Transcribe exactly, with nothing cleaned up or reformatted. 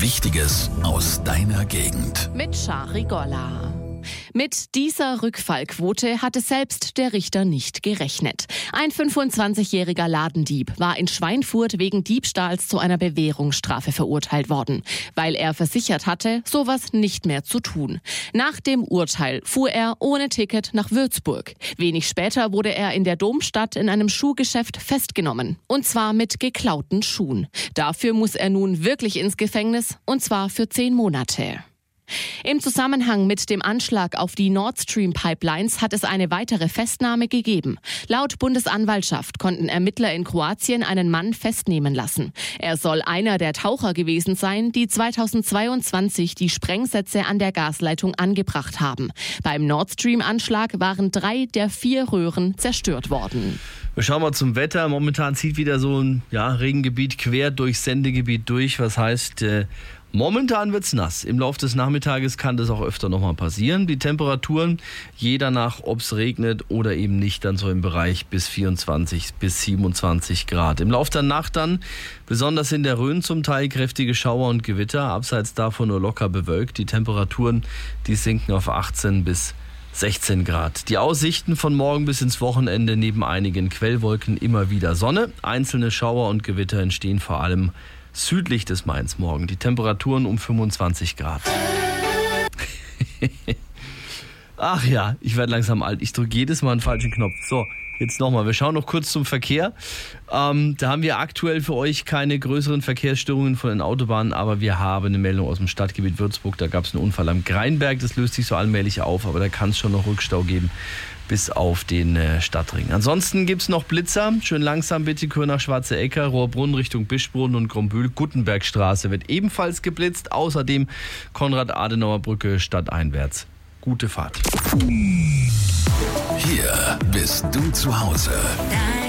Wichtiges aus deiner Gegend. Mit Shari Golla. Mit dieser Rückfallquote hatte selbst der Richter nicht gerechnet. Ein fünfundzwanzigjähriger Ladendieb war in Schweinfurt wegen Diebstahls zu einer Bewährungsstrafe verurteilt worden, weil er versichert hatte, sowas nicht mehr zu tun. Nach dem Urteil fuhr er ohne Ticket nach Würzburg. Wenig später wurde er in der Domstadt in einem Schuhgeschäft festgenommen. Und zwar mit geklauten Schuhen. Dafür muss er nun wirklich ins Gefängnis, und zwar für zehn Monate. Im Zusammenhang mit dem Anschlag auf die Nord Stream Pipelines hat es eine weitere Festnahme gegeben. Laut Bundesanwaltschaft konnten Ermittler in Kroatien einen Mann festnehmen lassen. Er soll einer der Taucher gewesen sein, die zweitausendzweiundzwanzig die Sprengsätze an der Gasleitung angebracht haben. Beim Nord Stream-Anschlag waren drei der vier Röhren zerstört worden. Wir schauen mal zum Wetter. Momentan zieht wieder so ein ja, Regengebiet quer durchs Sendegebiet durch. Was heißt, äh, momentan wird's nass. Im Laufe des Nachmittages kann das auch öfter nochmal passieren. Die Temperaturen, je danach, ob es regnet oder eben nicht, dann so im Bereich bis vierundzwanzig bis siebenundzwanzig Grad. Im Laufe der Nacht dann, besonders in der Rhön zum Teil, kräftige Schauer und Gewitter. Abseits davon nur locker bewölkt. Die Temperaturen, die sinken auf achtzehn bis sechzehn Grad. Die Aussichten von morgen bis ins Wochenende: neben einigen Quellwolken immer wieder Sonne. Einzelne Schauer und Gewitter entstehen vor allem südlich des Mains morgen. Die Temperaturen um fünfundzwanzig Grad. Ach ja, ich werde langsam alt. Ich drücke jedes Mal einen falschen Knopf. So, jetzt nochmal. Wir schauen noch kurz zum Verkehr. Ähm, da haben wir aktuell für euch keine größeren Verkehrsstörungen von den Autobahnen, aber wir haben eine Meldung aus dem Stadtgebiet Würzburg. Da gab es einen Unfall am Greinberg. Das löst sich so allmählich auf, aber da kann es schon noch Rückstau geben bis auf den äh, Stadtring. Ansonsten gibt es noch Blitzer. Schön langsam bitte, Kür nach Schwarze Ecker, Rohrbrunn Richtung Bischbrunn und Grombühl. Guttenbergstraße wird ebenfalls geblitzt. Außerdem Konrad-Adenauer-Brücke stadteinwärts. Gute Fahrt. Hier bist du zu Hause.